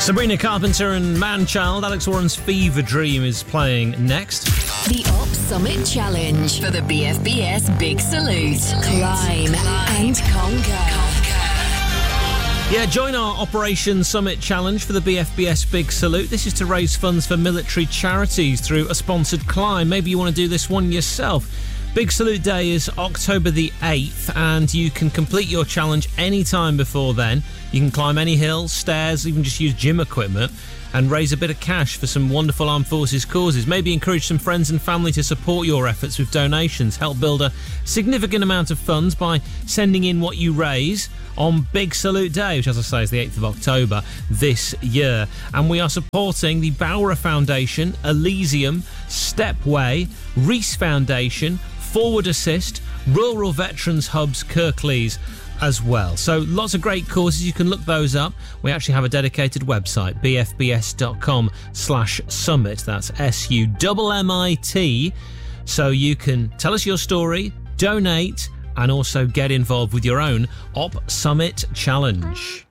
Sabrina Carpenter and Man-Child. Alex Warren's Fever Dream is playing next. The Op Summit Challenge for the BFBS Big Salute. Climb and conquer. Yeah, join our Operation Summit Challenge for the BFBS Big Salute. This is to raise funds for military charities through a sponsored climb. Maybe you want to do this one yourself. Big Salute Day is October the 8th, and you can complete your challenge any time before then. You can climb any hills, stairs, even just use gym equipment and raise a bit of cash for some wonderful Armed Forces causes. Maybe encourage some friends and family to support your efforts with donations. Help build a significant amount of funds by sending in what you raise on Big Salute Day, which, as I say, is the 8th of October this year. And we are supporting the Bowra Foundation, Elysium, Stepway, Reese Foundation, Forward Assist, Rural Veterans Hubs, Kirklees as well. So lots of great causes. You can look those up. We actually have a dedicated website, bfbs.com/summit. That's SUMMIT. So you can tell us your story, donate, and also get involved with your own Op Summit Challenge.